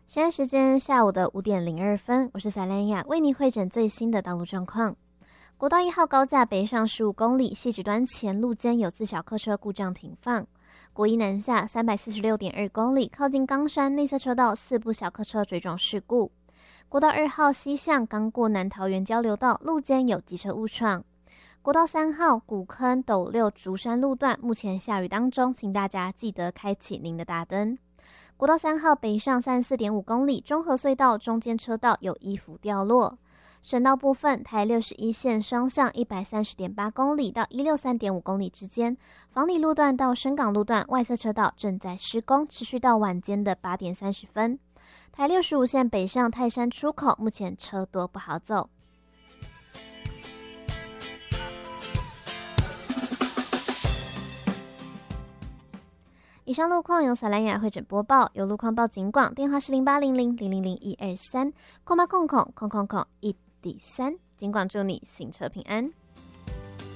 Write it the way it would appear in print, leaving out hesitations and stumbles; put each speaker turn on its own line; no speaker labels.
现在时间下午的5:02，我是塞兰雅，为您汇整最新的道路状况。国道1号高架北上15公里，汐止端前路间有4小客车故障停放。国一南下346.2公里，靠近冈山内侧车道4部小客车追撞事故。国道2号西向刚过南桃园交流道，路间有机车误闯。国道3号古坑斗六竹山路段目前下雨当中，请大家记得开启您的大灯。国道3号北上34.5公里，中和隧道中间车道有衣服掉落。省道部分，台61线双向130.8公里到163.5公里之间，房里路段到深港路段外侧车道正在施工，持续到晚间的8点30分。台65线北上泰山出口，目前车多不好走。以上路况由撒兰雅汇整播报，有路况报警广，电话是0800000123，空80001D3，警广祝你行车平安。